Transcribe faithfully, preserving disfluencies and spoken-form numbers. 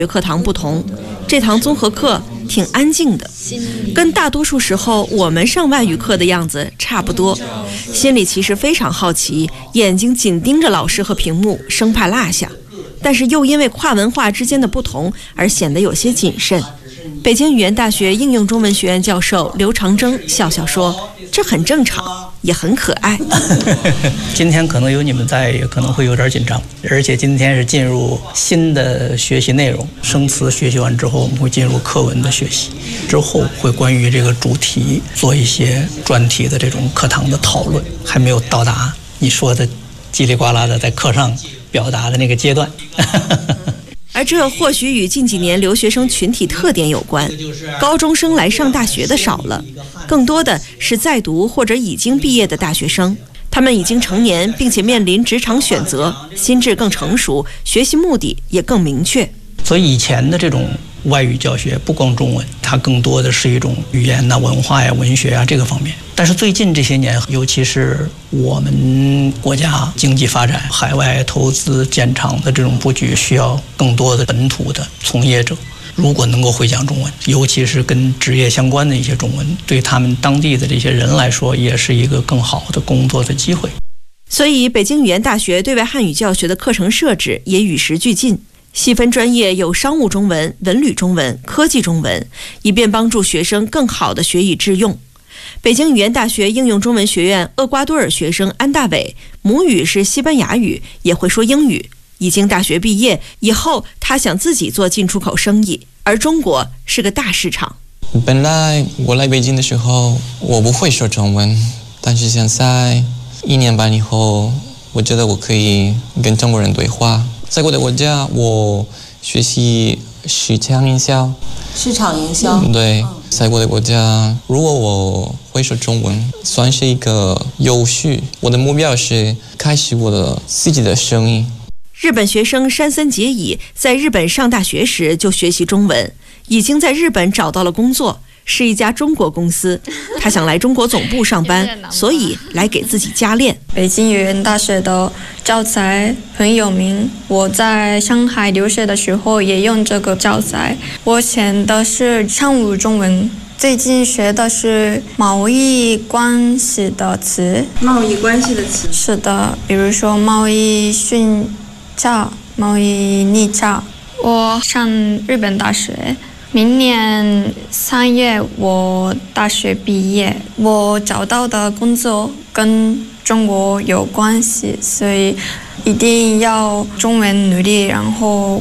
课堂不同，这堂综合课挺安静的，跟大多数时候我们上外语课的样子差不多。心里其实非常好奇，眼睛紧盯着老师和屏幕，生怕落下，但是又因为跨文化之间的不同而显得有些谨慎。北京语言大学应用中文学院教授刘长征笑笑说，这很正常，也很可爱。 今天可能有你们在，也可能会有点紧张，而且今天是进入新的学习内容，生词学习完之后，我们会进入课文的学习，之后会关于这个主题做一些专题的这种课堂的讨论，还没有到达你说的叽里呱啦的在课上表达的那个阶段。 而这或许与近几年留学生群体特点有关，高中生来上大学的少了，更多的是在读或者已经毕业的大学生，他们已经成年，并且面临职场选择，心智更成熟，学习目的也更明确。 所以以前的这种外语教学不光中文，它更多的是一种语言呐、文化呀、文学啊这个方面。但是最近这些年，尤其是我们国家经济发展、海外投资建厂的这种布局，需要更多的本土的从业者，如果能够会讲中文，尤其是跟职业相关的一些中文，对他们当地的这些人来说，也是一个更好的工作的机会。 所以北京语言大学对外汉语教学的课程设置也与时俱进，细分专业有商务中文、文旅中文、科技中文，以便帮助学生更好地学以致用。北京语言大学应用中文学院厄瓜多尔学生安大伟，母语是西班牙语，也会说英语。已经大学毕业以后，他想自己做进出口生意，而中国是个大市场。 本来我来北京的时候，我不会说中文，但是现在一年半以后，我觉得我可以跟中国人对话。在我的国家，我学习市场营销。 市场营销， 对，在我的国家，如果我会说中文，算是一个优势。我的目标是开始我的自己的生意。 日本学生山森结以在日本上大学时就学习中文，已经在日本找到了工作，是一家中国公司。他想来中国总部上班，所以来给自己加练。 北京语言大学的教材很有名，我在上海留学的时候也用这个教材。我选的是商务中文，最近学的是贸易关系的词。 贸易关系的词？ 是的，比如说贸易顺差、贸易逆差。我上日本大学。明年三月我大学毕业，我找到的工作跟中国有关系，所以一定要中文努力，然后